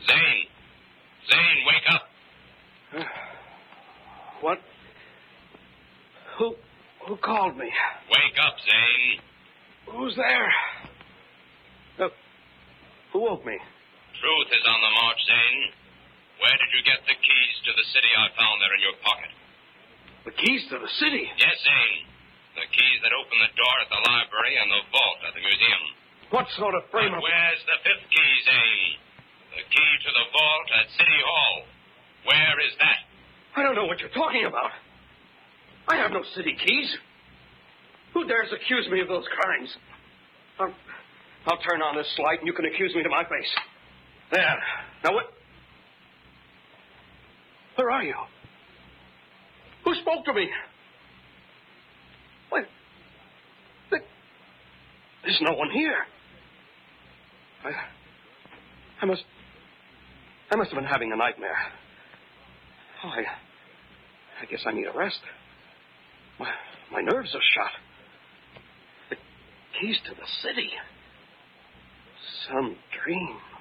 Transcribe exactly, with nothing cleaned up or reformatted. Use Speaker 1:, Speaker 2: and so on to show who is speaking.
Speaker 1: Zane! Zane, wake up!
Speaker 2: Uh, what? Who... Who called me?
Speaker 1: Wake up, Zane.
Speaker 2: Who's there? Uh, who woke me?
Speaker 1: Truth is on the march, Zane. Where did you get the keys to the city I found there in your pocket?
Speaker 2: The keys to the city?
Speaker 1: Yes, Zane. The keys that open the door at the library and the vault at the museum.
Speaker 2: What sort of frame
Speaker 1: But
Speaker 2: of...
Speaker 1: where's the fifth key, Zane? The key to the vault at City Hall. Where is that?
Speaker 2: I don't know what you're talking about. I have no city keys. Who dares accuse me of those crimes? I'll, I'll turn on this light and you can accuse me to my face. There. Now what... Where are you? Who spoke to me? Wait. There's no one here. I... I must... I must have been having a nightmare. Oh, I... I guess I need a rest. My, my nerves are shot. The keys to the city. Some dream.